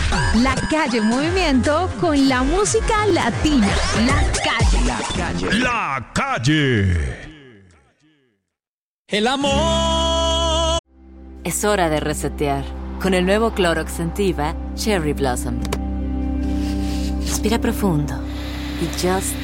La calle en movimiento con la música latina. La calle. La calle. La calle. El amor. Es hora de resetear. Con el nuevo Clorox Sentiva Cherry Blossom. Respira profundo y just